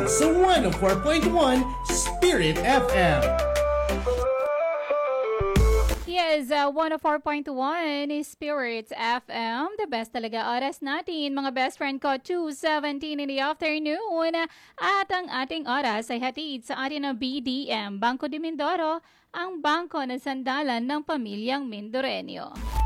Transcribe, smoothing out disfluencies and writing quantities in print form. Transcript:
sa 104.1 Spirit FM. Yes, 104.1 is Spirits FM. The best talaga oras natin, mga best friend ko, 2:17 in the afternoon. At ang ating oras ay hatid sa atin ng BDM, Bangko de Mindoro, ang bangko na sandalan ng pamilyang Mindoreño.